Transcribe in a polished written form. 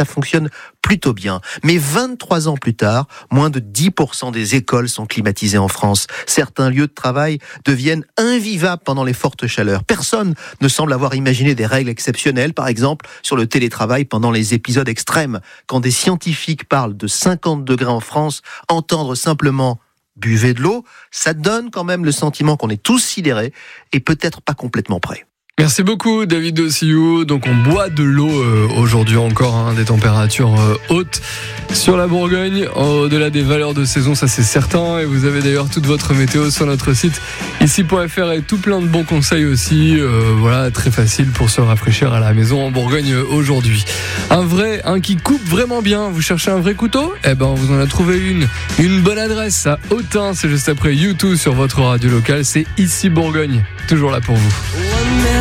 ça fonctionne plutôt bien. Mais 23 ans plus tard, moins de 10% des écoles sont climatisées en France. Certains lieux de travail deviennent invivables pendant les fortes chaleurs. Personne ne semble avoir imaginé des règles exceptionnelles, par exemple sur le télétravail pendant les épisodes extrêmes. Quand des scientifiques parlent de 50 degrés en France, entendre simplement « buvez de l'eau », ça donne quand même le sentiment qu'on est tous sidérés et peut-être pas complètement prêts. Merci beaucoup David Dossiou. Donc on boit de l'eau aujourd'hui encore, des températures hautes sur la Bourgogne, au-delà des valeurs de saison, ça c'est certain. Et vous avez d'ailleurs toute votre météo sur notre site ici.fr et tout plein de bons conseils aussi. Voilà, très facile pour se rafraîchir à la maison en Bourgogne aujourd'hui. Un qui coupe vraiment bien. Vous cherchez un vrai couteau ? Eh ben on vous en a trouvé une bonne adresse à Autun. C'est juste après U2 sur votre radio locale. C'est ici Bourgogne, toujours là pour vous.